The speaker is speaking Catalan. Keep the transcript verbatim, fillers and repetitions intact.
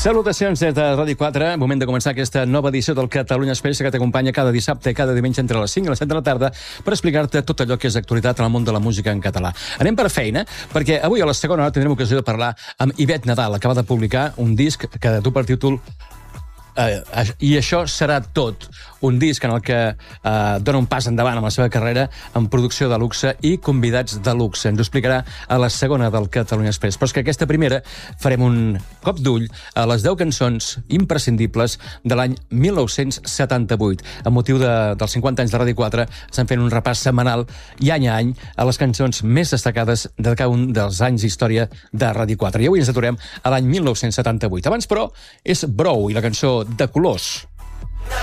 Salutacions des de Ràdio quatre. Moment de començar aquesta nova edició del Catalunya Express que t'acompanya cada dissabte i cada diumenge entre les cinc i les set de la tarda per explicar-te tot allò que és actualitat en el món de la música en català. Anem per feina, perquè avui a la segona hora tindrem ocasió de parlar amb Ivet Nadal. Acaba de publicar un disc que du per títol Uh, I això serà tot. Un disc en el que uh, dona un pas endavant amb la seva carrera en producció de luxe i convidats de luxe. Ens ho explicarà a la segona del Catalunya Express. Però és que aquesta primera farem un cop d'ull a les deu cançons imprescindibles de l'any mil nou-cents setanta-vuit. A motiu de, dels cinquanta anys de Ràdio quatre estan fent un repàs setmanal i any a any a les cançons més destacades de cada un dels anys d'història de Ràdio quatre. I avui ens aturem a l'any mil nou-cents setanta-vuit. Abans, però, és Brou i la cançó De colors.